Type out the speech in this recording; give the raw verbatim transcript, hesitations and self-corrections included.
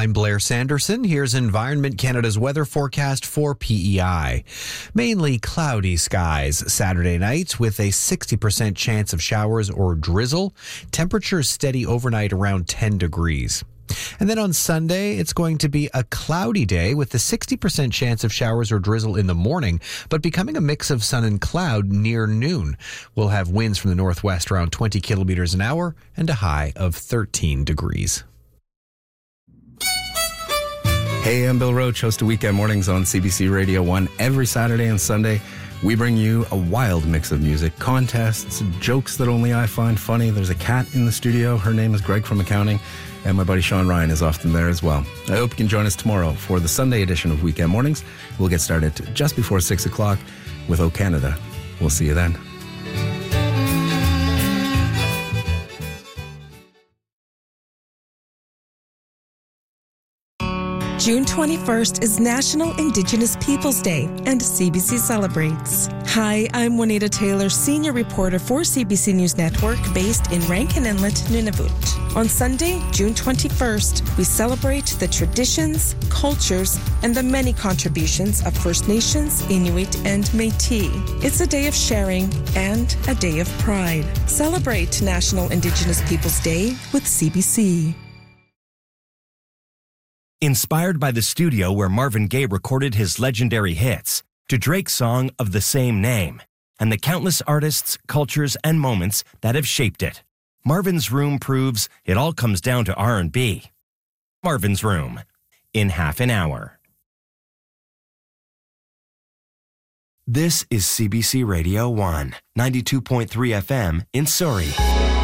I'm Blair Sanderson. Here's Environment Canada's weather forecast for P E I. Mainly cloudy skies Saturday night with a sixty percent chance of showers or drizzle. Temperatures steady overnight around ten degrees. And then on Sunday, it's going to be a cloudy day with a sixty percent chance of showers or drizzle in the morning, but becoming a mix of sun and cloud near noon. We'll have winds from the northwest around twenty kilometers an hour and a high of thirteen degrees. Hey, I'm Bill Roach, host of Weekend Mornings on C B C Radio one. Every Saturday and Sunday, we bring you a wild mix of music, contests, jokes that only I find funny. There's a cat in the studio. Her name is Greg from accounting. And my buddy Sean Ryan is often there as well. I hope you can join us tomorrow for the Sunday edition of Weekend Mornings. We'll get started just before six o'clock with O Canada. We'll see you then. June twenty-first is National Indigenous Peoples Day, and C B C celebrates. Hi, I'm Juanita Taylor, senior reporter for C B C News Network, based in Rankin Inlet, Nunavut. On Sunday, June twenty-first, we celebrate the traditions, cultures, and the many contributions of First Nations, Inuit, and Métis. It's a day of sharing and a day of pride. Celebrate National Indigenous Peoples Day with C B C. Inspired by the studio where Marvin Gaye recorded his legendary hits, to Drake's song of the same name, and the countless artists, cultures, and moments that have shaped it, Marvin's Room proves it all comes down to R and B. Marvin's Room, in half an hour. This is C B C Radio one, ninety-two point three F M in Surrey.